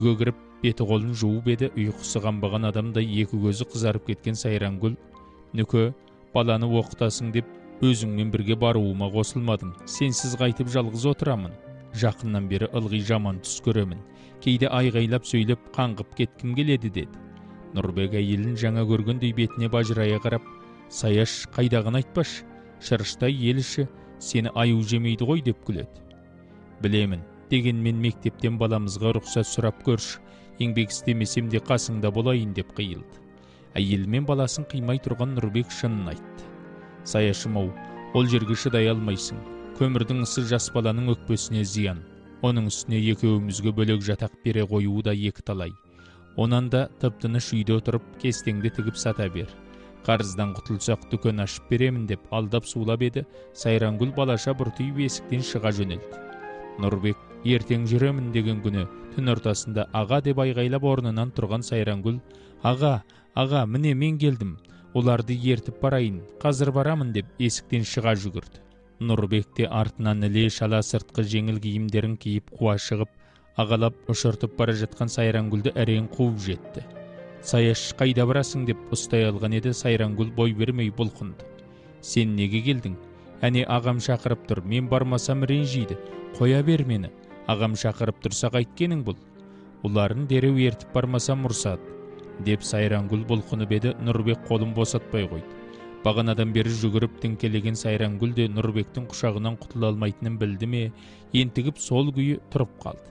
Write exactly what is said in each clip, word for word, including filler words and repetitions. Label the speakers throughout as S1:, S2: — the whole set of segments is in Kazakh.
S1: Үйге кіріп, беті қолын жуып еді, ұйқысы қанбаған адамдай екі көзі қызарып кеткен Сайрангүл: «Нүке, баланы оқытасың деп өзіңмен бірге баруыма қосылмадың. Сенсіз қайтып жалғыз отырамын. Жақыннан бері ылғи жаман түс көремін. Кейде айғайлап сөйлеп қаңғып кеткім келеді» деді. Нұрбек әйелін жаңа көргендей бетіне бажырая қарап: «Саяш, қайдағын айтпаш, шырыштай ел іші сені аю жемейді ғой» деп күледі. «Білемін, дегенмен мектептен баламызға рұқсат сұрап көрші, еңбек істемесем де қасыңда болайын» деп қиылды. Әйелі мен баласын қимай тұрған Нұрбек шынын айтты. «Саяшым-ау, ол жерге шыдай алмайсың. Көмірдің ысы жас баланың өкпесіне зиян. Оның үстіне екеуімізге бөлек жатақ бере қоюы да екі талай. Онан да тып-тыныш үйде отырып кестеңді тігіп сата бер. Қарыздан құтылсақ дүкен ашып беремін» деп алдап сулап еді. Сайрангүл балаша бұртиып есіктен шыға жөнелді. Нұрбек ертең жүремін деген күні түн ортасында «Аға» деп айғайлап орнынан тұрған Сайрангүл: «Аға, аға, міне мен келдім. Оларды ертіп барайын, қазір барамын» деп есіктен шыға жүгірді. Нұрбек те артынан іле шала сыртқы жеңіл киімдерін киіп қуа шығып, ағалап ұшыртып бара жатқан Сайрангүлді әрең қуып жетті. «Саяш, қайда барасың?» деп ұстай алған еді. Сайрангүл бой бермей бұлқынды. «Сен неге келдің? Әне ағам шақырып тұр, мен бармасам ренжиді. Қоя бер мені. Ағам шақырып тұрса қайткенің бұл? Оларын дереу ертіп бармасам ұрсады» деп Сайрангүл бұлқынып еді. Нұрбек қолын босатпай қойды. Бағанадан бері жүгіріп тіңкелеген Сайрангүл де Нұрбектің құшағынан құтыла алмайтынын білді ме, ентігіп сол күйі тұрып қалды.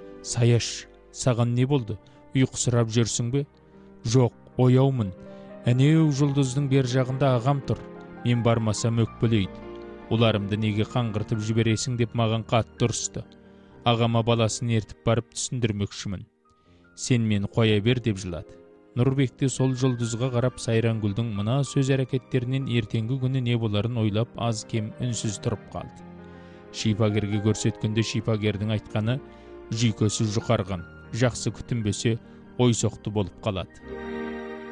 S1: «Саяш, саған не болды? Ұйқысырап жүрсің бе?» «Жоқ, ояумын. Әнеу жұлдыздың бер жағында ағам тұр. Мен бармасам өкпелейді. Оларымды неге қаңғыртып жібересің» деп маған қатты ұрысты. «Ағама баласын ертіп барып түсіндірмекшімін. Сен мені қоя бер» деп жылады. Нұрбек те сол жұлдызға қарап Сайрангүлдің мына сөз әрекеттерінен ертеңгі күні не боларын ойлап аз кем үнсіз тұрып қалды. Шипагерге көрсеткенде шипагердің айтқаны: «Жүйкесі жұқарған, жақсы күтінбесе ойсоқты болып қалады».